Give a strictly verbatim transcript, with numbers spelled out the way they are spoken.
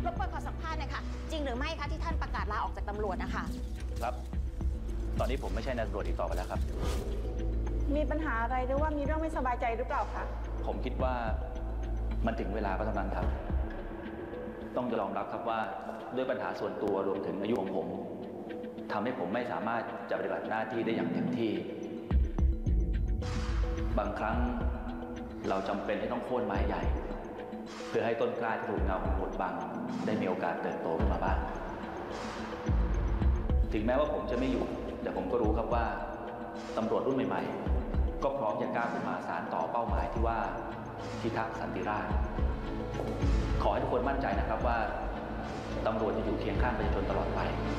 รบกวนขอสัมภาษณ์หน่อยค่ะจริงหรือไม่คะที่ท่านประกาศลาออกจากตำรวจนะคะครับตอนนี้ผมไม่ใช่นายตำรวจอีกต่อไปแล้วครับมีปัญหาอะไรหรือว่ามีเรื่องไม่สบายใจหรือเปล่าคะผมคิดว่ามันถึงเวลาก็เท่านั้นครับต้องยอมรับครับว่าด้วยปัญหาส่วนตัวรวมถึงอายุของผมทำให้ผมไม่สามารถจะปฏิบัติหน้าที่ได้อย่างเต็มที่บางครั้งเราจำเป็นที่ต้องโค่นไม้ใหญ่เพื่อให้ต้นกล้าที่ถูกเงาของบดบังได้มีโอกาสเติบโตขึ้นมาบ้างถึงแม้ว่าผมจะไม่อยู่แต่ผมก็รู้ครับว่าตำรวจรุ่นใหม่ๆก็พร้อมจะก้าวขึ้นมาสานต่อเป้าหมายที่ว่าพิทักษ์สันติราษฎร์ขอให้ทุกคนมั่นใจนะครับว่าตำรวจจะอยู่เคียงข้างประชาชนตลอดไป